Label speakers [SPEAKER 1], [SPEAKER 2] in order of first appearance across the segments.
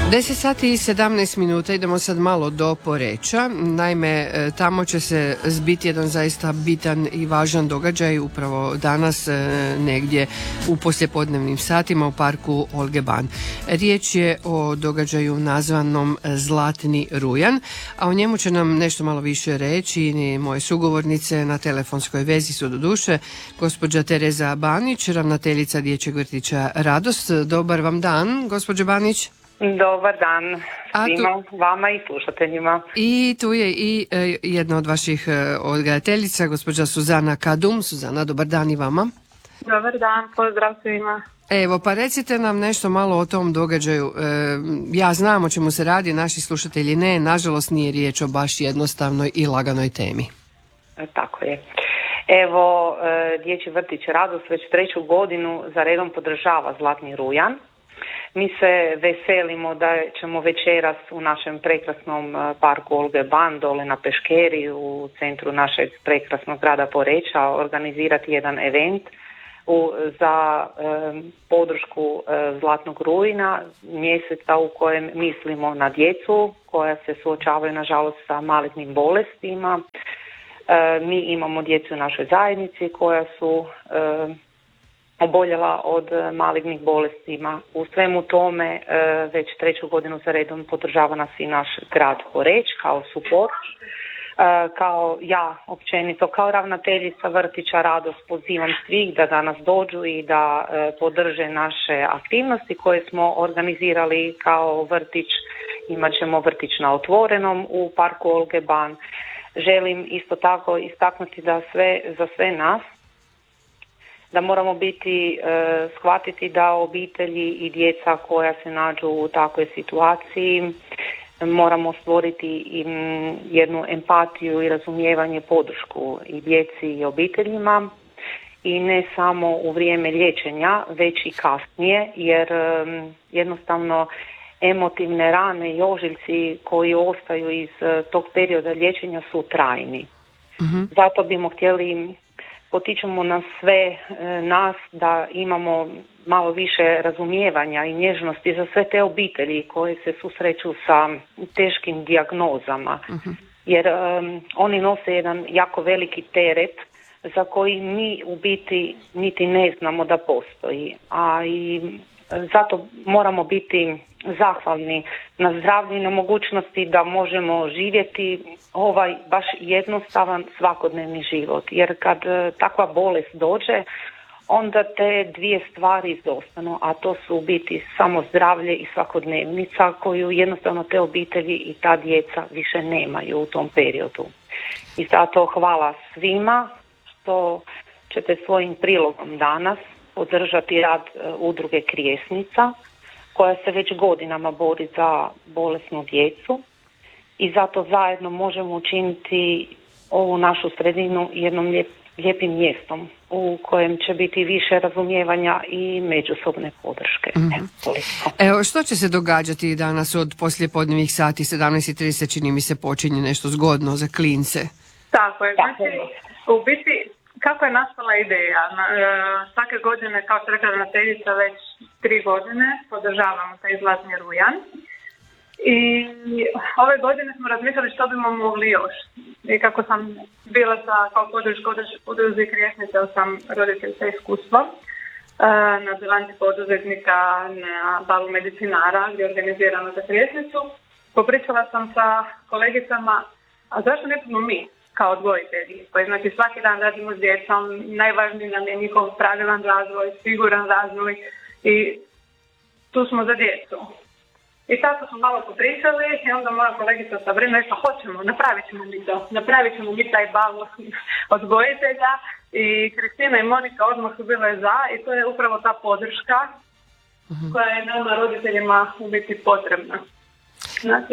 [SPEAKER 1] 10 sati i 17 minuta, idemo sad malo do Poreča. Naime, tamo će se zbiti jedan zaista bitan i važan događaj upravo danas negdje u poslijepodnevnim satima u parku Olge Ban. Riječ je o događaju nazvanom Zlatni rujan, a o njemu će nam nešto malo više reći i moje sugovornice na telefonskoj vezi su doduše gospođa Tereza Banić, ravnateljica Dječjeg vrtića Radost. Dobar vam dan, gospođo Banić.
[SPEAKER 2] Dobar dan svima, vama i slušateljima.
[SPEAKER 1] I tu je i jedna od vaših odgajateljica, gospođa Suzana Kadum. Suzana, dobar dan i vama.
[SPEAKER 3] Dobar dan, pozdrav svima.
[SPEAKER 1] Evo, pa recite nam nešto malo o tom događaju. Ja znam o čemu se radi, naši slušatelji ne, nažalost nije riječ o baš jednostavnoj i laganoj temi.
[SPEAKER 2] Tako je. Evo, Dječji vrtić Radost već 3. godinu za redom podržava Zlatni rujan. Mi se veselimo da ćemo večeras u našem prekrasnom parku Olge Ban, dole na Peškeri, u centru našeg prekrasnog grada Poreča, organizirati jedan event za podršku Zlatnog rujna, mjeseca u kojem mislimo na djecu koja se suočavaju nažalost sa malignim bolestima. Mi imamo djecu u našoj zajednici koja su oboljela od malignih bolestima. U svemu tome već 3. godinu za redom podržava nas i naš grad Poreč kao suport. Kao ja općenito, kao ravnateljica vrtića Radost pozivam svih da danas dođu i da podrže naše aktivnosti koje smo organizirali kao vrtić. Imat ćemo vrtić na otvorenom u parku Olge Ban. Želim isto tako istaknuti da za sve nas da moramo shvatiti da obitelji i djeca koja se nađu u takvoj situaciji moramo stvoriti im jednu empatiju i razumijevanje, podršku i djeci i obiteljima i ne samo u vrijeme liječenja, već i kasnije, jer jednostavno emotivne rane i ožiljci koji ostaju iz tog perioda liječenja su trajni. Mm-hmm. Zato bimo htjeli, potičemo na sve nas da imamo malo više razumijevanja i nježnosti za sve te obitelji koje se susreću sa teškim dijagnozama. Uh-huh. Jer oni nose jedan jako veliki teret za koji mi u biti niti ne znamo da postoji. A i zato moramo biti zahvalni na zdravlju i na mogućnosti da možemo živjeti ovaj baš jednostavan svakodnevni život. Jer kad takva bolest dođe, onda te dvije stvari izostanu, a to su u biti samo zdravlje i svakodnevnica koju jednostavno te obitelji i ta djeca više nemaju u tom periodu. I zato hvala svima što ćete svojim prilogom danas podržati rad udruge Krijesnica koja se već godinama bori za bolesnu djecu i zato zajedno možemo učiniti ovu našu sredinu jednom lijepim mjestom u kojem će biti više razumijevanja i međusobne podrške. Mm-hmm.
[SPEAKER 1] Evo, što će se događati danas od poslijepodnevnih sati, 17:30, čini mi se počinje nešto zgodno za klince?
[SPEAKER 3] Tako je, znači, u biti, kako je nastala ideja? Svake godine, kao što rekla ravnateljica, već 3 godine podržavamo taj Zlatni rujan. I ove godine smo razmišljali što bimo mogli još. I kako sam bila kao podrška udruzi Krijesnica, sam roditeljska iskustva na bilanci poduzetnika na balu medicinara gdje je organizirano za Krijesnicu. Popričala sam sa kolegicama, a zašto ne smo mi kao odgojitelji, koji znači svaki dan radimo s djecom, najvažniji nam je njihov pravilan razvoj, siguran razvoj i tu smo za djecu. I tako smo malo popričali i onda moja kolegica Sabrina rekla, hoćemo, napravit ćemo mi taj bal odgojitelja i Kristina i Monika odmah su bile za i to je upravo ta podrška koja je nama roditeljima u biti potrebna. Znači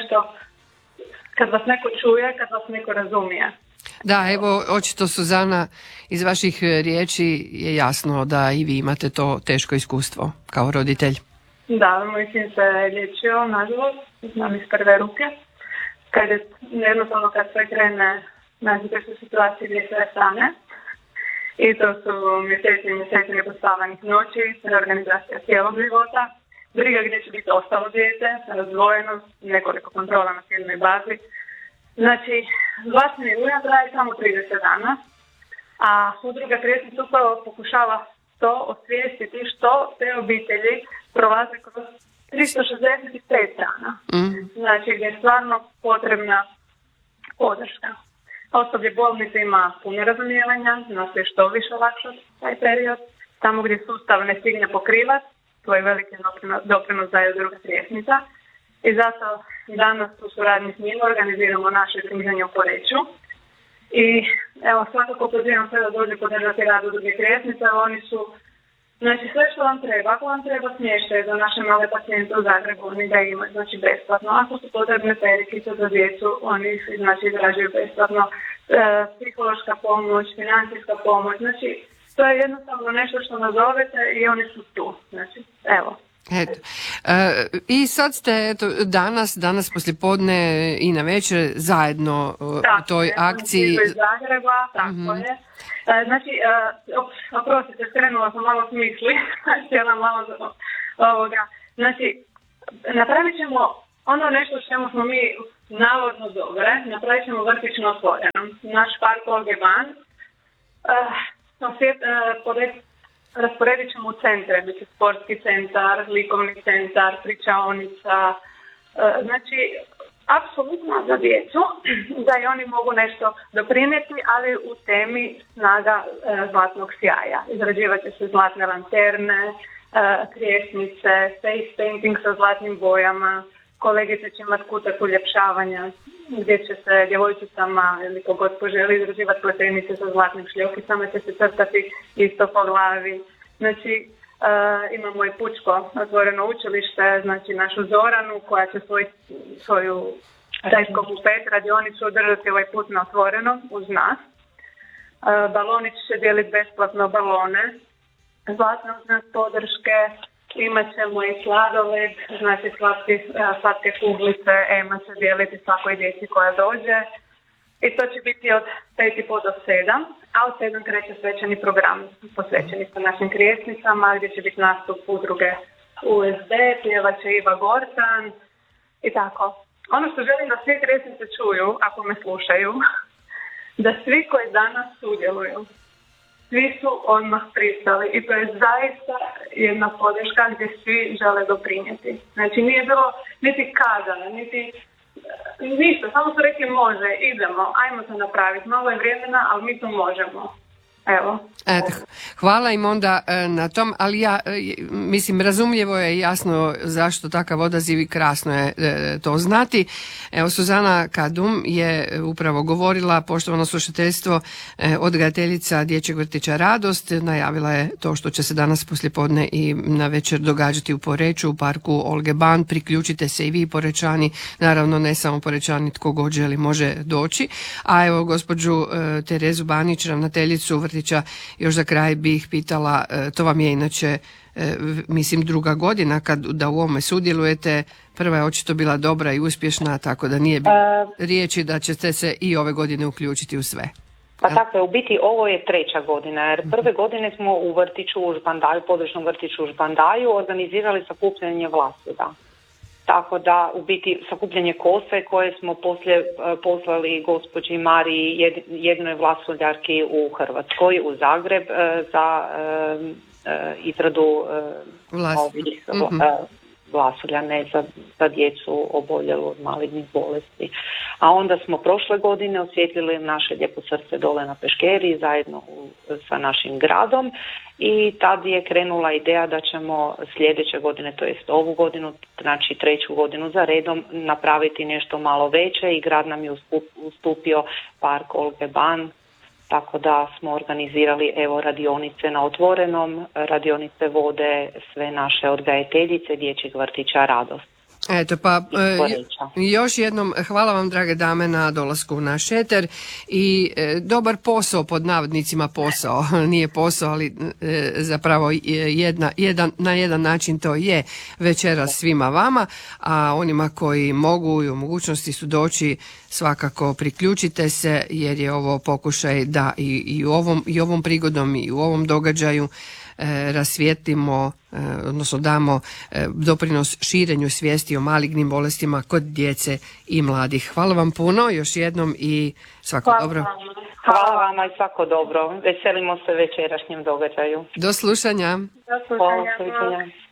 [SPEAKER 3] kad vas neko čuje, kad vas neko razumije.
[SPEAKER 1] Da, evo, očito Suzana, iz vaših riječi je jasno da i vi imate to teško iskustvo kao roditelj.
[SPEAKER 3] Da, moj sin se liječio, nažalost, znam iz prve ruke. Jednostavno kad sve krene, znači te su situacije gdje sve stane. I to su mjeseci nepospavanih noći, reorganizacija cijelog života. briga gdje će biti ostalo dijete, razdvojeno, nekoliko kontrola na tjednoj bazi. Znači, zlatni rujan traje samo 30 dana, a udruga Krijesnica upravo pokušava to osvijestiti što te obitelji prolaze kroz 365 dana. Znači, gdje je stvarno potrebna podrška. Osoblje bolnice ima puno razumijevanja, nastoji što više olakšati taj period. Tamo gdje sustav ne stigne pokrivati, to je veliki doprinos daje Udruga Krijesnica. I zato danas u suradnji s njima organiziramo naše druženje u Poreču. I evo, svakako pozivam sve da dođe podržati rad Udruge Krijesnica. Oni su, znači, sve što vam treba. Ako vam treba smještaj za naše male pacijente u Zagrebu, oni ga imaju, znači, besplatno. Ako su potrebne perikice za djecu, oni ih, znači, izrađuju besplatno. Psihološka pomoć, financijska pomoć, znači, to je jednostavno nešto što nazovete i oni su tu. Znači, evo.
[SPEAKER 1] Eto. I sad ste danas poslijepodne i na večer zajedno u toj akciji.
[SPEAKER 3] Iz Zagreba, tako je. Znači, oprostite, skrenula sam malo s misli, htjela malo ovoga. Znači, napravit ćemo ono nešto čemu smo mi navodno dobre, napravit ćemo vrtić na otvorenom. Naš park Olge Ban, rasporedit ćemo u centre, biti sportski centar, likovni centar, pričaonica, znači apsolutno za djecu, da i oni mogu nešto doprinijeti, ali u temi snaga zlatnog sjaja. Izrađivat će se zlatne lanterne, krijesnice, face painting sa zlatnim bojama, kolegice će imati kutak uljepšavanja, gdje će se djevojčicama ili kogod poželi izrađivati pletenice sa zlatnim šljokicama, će se crtati isto po glavi. Znači, imamo i Pučko otvoreno učilište, znači našu Zoranu koja će svoju tajsko bufet radionicu održati ovaj put na otvorenom uz nas. Balonić će dijeliti besplatno balone, zlatne uz nas podrške, imat ćemo i sladoled, znači slatke kuglice, Ema će dijeliti svakoj djeci koja dođe. I to će biti od 5:30 do 7, a od 7 kreće svečani program posvećeni sa našim krijesnicama, gdje će biti nastup udruge USD, pjevat će Iva Gortan i tako. Ono što želim da svi krijesnice čuju, ako me slušaju, da svi koji danas sudjeluju, svi su odmah pristali i to je zaista jedna podrška gdje svi žele doprinijeti. Znači nije bilo niti kazano, niti ništa, samo su rekli može, idemo, ajmo to napraviti, malo je vremena, ali mi to možemo. Evo.
[SPEAKER 1] Hvala im onda na tom, ali ja mislim razumljivo je i jasno zašto takav odaziv i krasno je to znati. Evo, Suzana Kadum je upravo govorila, poštovano slušateljstvo, odgajateljica Dječjeg vrtića Radost, najavila je to što će se danas poslijepodne i na večer događati u Poreču u parku Olge Ban. Priključite se i vi Porečani, naravno ne samo Porečani, tko god želi može doći. A evo gospođu Terezu Banić, ravnateljicu vrtića, još za kraj bih pitala, to vam je inače mislim druga godina da u ovome sudjelujete, prva je očito bila dobra i uspješna, tako da nije riječi da ćete se i ove godine uključiti u sve.
[SPEAKER 2] Pa tako je, u biti ovo je treća godina, jer prve godine smo u vrtiću u Žbandaju, područnom vrtiću u Žbandaju, organizirali sakupljanje vlasuda. Tako da, u biti, sakupljanje kose koje smo poslije poslali gospođi Mariji, jednoj vlasuljarki u Hrvatskoj, u Zagreb, za izradu vlasulja, ne za djecu oboljelu od malignih bolesti. A onda smo prošle godine osvijetlili naše lijepo srce dole na Peškeri zajedno sa našim gradom i tad je krenula ideja da ćemo sljedeće godine, to jest ovu godinu, znači treću godinu za redom, napraviti nešto malo veće i grad nam je ustupio park Olge Ban, tako da smo organizirali evo radionice na otvorenom, radionice vode sve naše odgajateljice Dječjeg vrtića Radost.
[SPEAKER 1] Eto pa još jednom hvala vam drage dame na dolasku u naš eter i dobar posao, pod navodnicima posao, nije posao ali zapravo na jedan način to je večeras svima vama, a onima koji mogu i u mogućnosti su doći svakako priključite se jer je ovo pokušaj da i ovom prigodom i u ovom događaju rasvijetlimo odnosno damo doprinos širenju svijesti o malignim bolestima kod djece i mladih. Hvala vam puno još jednom i svako dobro.
[SPEAKER 2] Hvala vama i svako dobro. Veselimo se večerašnjem događaju.
[SPEAKER 1] Do slušanja.
[SPEAKER 3] Do slušanja.
[SPEAKER 2] Hvala.